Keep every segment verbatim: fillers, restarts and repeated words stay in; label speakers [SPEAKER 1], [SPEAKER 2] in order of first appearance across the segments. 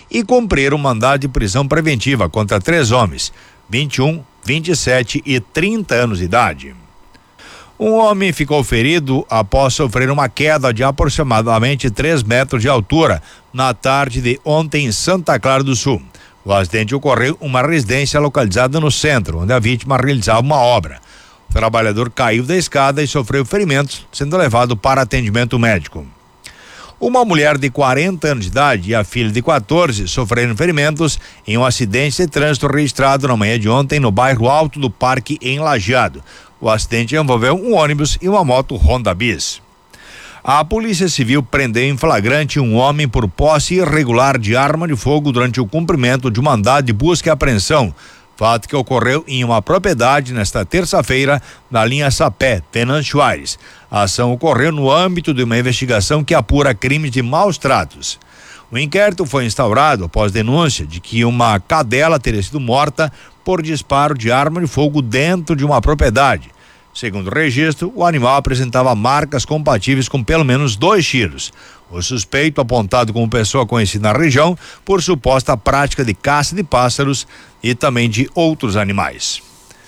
[SPEAKER 1] e cumprir um mandado de prisão preventiva contra três homens, vinte e um, vinte e sete e trinta anos de idade. Um homem ficou ferido após sofrer uma queda de aproximadamente três metros de altura na tarde de ontem em Santa Clara do Sul. O acidente ocorreu em uma residência localizada no centro, onde a vítima realizava uma obra. O trabalhador caiu da escada e sofreu ferimentos, sendo levado para atendimento médico. Uma mulher de quarenta anos de idade e a filha de quatorze sofreram ferimentos em um acidente de trânsito registrado na manhã de ontem no bairro Alto do Parque, em Lajeado. O acidente envolveu um ônibus e uma moto Honda Bis. A Polícia Civil prendeu em flagrante um homem por posse irregular de arma de fogo durante o cumprimento de um mandado de busca e apreensão, fato que ocorreu em uma propriedade nesta terça-feira na linha Sapé, Venâncio Aires. A ação ocorreu no âmbito de uma investigação que apura crimes de maus tratos. O inquérito foi instaurado após denúncia de que uma cadela teria sido morta por disparo de arma de fogo dentro de uma propriedade. Segundo o registro, o animal apresentava marcas compatíveis com pelo menos dois tiros. O suspeito, apontado como pessoa conhecida na região por suposta prática de caça de pássaros e também de outros animais.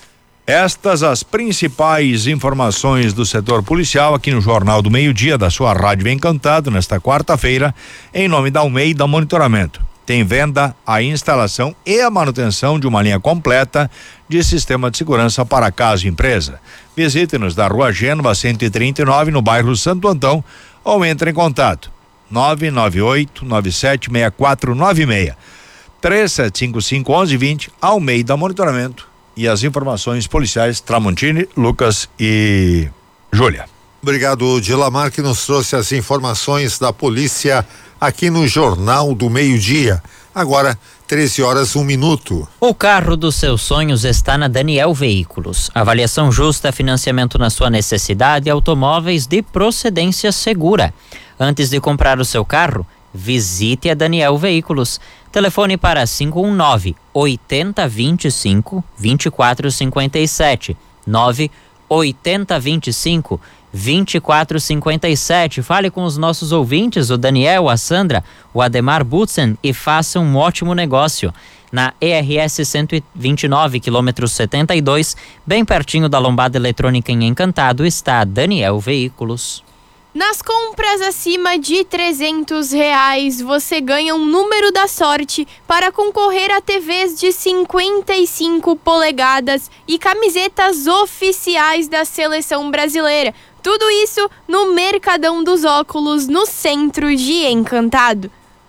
[SPEAKER 1] Estas as principais informações do setor policial aqui no Jornal do Meio-Dia da sua Rádio Encantado nesta quarta-feira, em nome da Almeida Monitoramento. Tem venda, a instalação e a manutenção de uma linha completa de sistema de segurança para casa e empresa. Visite-nos da Rua Gênova cento e trinta e nove, no bairro Santo Antão, ou entre em contato nove nove oito nove sete seis quatro nove seis, três sete cinco cinco, um um dois zero, Almeida Monitoramento. E as informações policiais, Tramontini, Lucas e Júlia.
[SPEAKER 2] Obrigado, Dilamar, que nos trouxe as informações da polícia aqui no Jornal do Meio-Dia. Agora, treze horas, um minuto.
[SPEAKER 3] O carro dos seus sonhos está na Daniel Veículos. Avaliação justa, financiamento na sua necessidade, automóveis de procedência segura. Antes de comprar o seu carro, visite a Daniel Veículos. Telefone para cinco um nove, oito zero dois cinco, dois quatro cinco sete, nove oito zero dois cinco, dois quatro cinco sete. Fale com os nossos ouvintes, o Daniel, a Sandra, o Ademar Butzen, e faça um ótimo negócio. Na E R S cento e vinte e nove, quilômetro setenta e dois, bem pertinho da Lombada Eletrônica em Encantado, está a Daniel Veículos.
[SPEAKER 4] Nas compras acima de trezentos reais, você ganha um número da sorte para concorrer a T Vs de cinquenta e cinco polegadas e camisetas oficiais da seleção brasileira. Tudo isso no Mercadão dos Óculos, no centro de Encantado.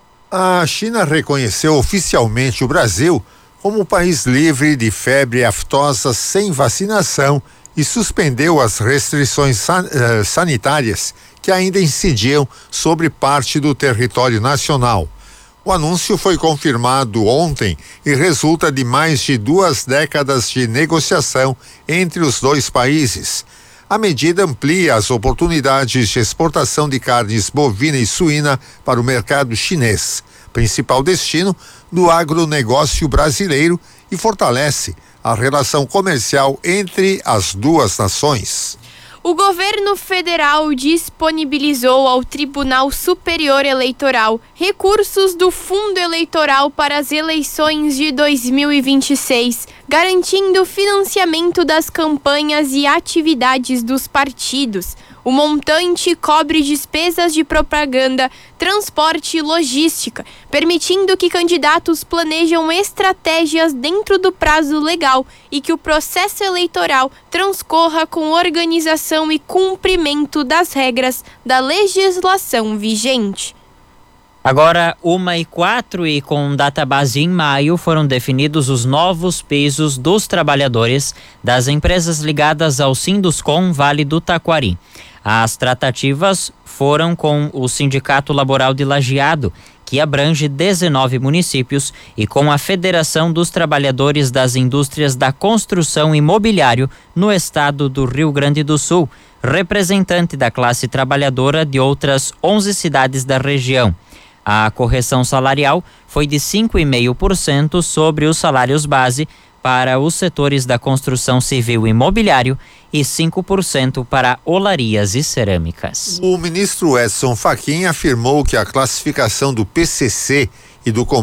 [SPEAKER 2] A China reconheceu oficialmente o Brasil como um país livre de febre aftosa sem vacinação e suspendeu as restrições san, uh, sanitárias que ainda incidiam sobre parte do território nacional. O anúncio foi confirmado ontem e resulta de mais de duas décadas de negociação entre os dois países. A medida amplia as oportunidades de exportação de carnes bovina e suína para o mercado chinês, principal destino do agronegócio brasileiro, e fortalece a relação comercial entre as duas nações.
[SPEAKER 4] O governo federal disponibilizou ao Tribunal Superior Eleitoral recursos do Fundo Eleitoral para as eleições de dois mil e vinte e seis, garantindo o financiamento das campanhas e atividades dos partidos. O montante cobre despesas de propaganda, transporte e logística, permitindo que candidatos planejam estratégias dentro do prazo legal e que o processo eleitoral transcorra com organização e cumprimento das regras da legislação vigente.
[SPEAKER 3] Agora, uma e quatro, e com data base em maio, foram definidos os novos pisos dos trabalhadores das empresas ligadas ao Sinduscom Vale do Taquari. As tratativas foram com o Sindicato Laboral de Lajeado, que abrange dezenove municípios, e com a Federação dos Trabalhadores das Indústrias da Construção e Mobiliário no estado do Rio Grande do Sul, representante da classe trabalhadora de outras onze cidades da região. A correção salarial foi de cinco vírgula cinco por cento sobre os salários base para os setores da construção civil e imobiliário e cinco por cento para olarias e cerâmicas.
[SPEAKER 2] O ministro Edson Fachin afirmou que a classificação do P C C e do